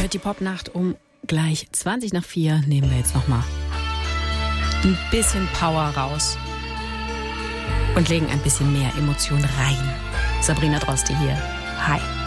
hört die Popnacht um gleich 4:20. Nehmen wir jetzt nochmal ein bisschen Power raus und legen ein bisschen mehr Emotion rein. Sabrina Droste hier. Hi.